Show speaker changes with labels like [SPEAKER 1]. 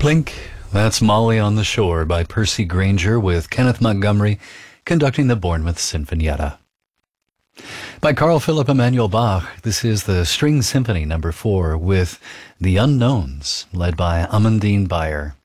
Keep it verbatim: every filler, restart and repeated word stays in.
[SPEAKER 1] Plink, that's Molly on the Shore by Percy Granger with Kenneth Montgomery conducting the Bournemouth Sinfonietta. By Carl Philipp Emanuel Bach, this is the String Symphony number four with The Unknowns, led by Amandine Bayer.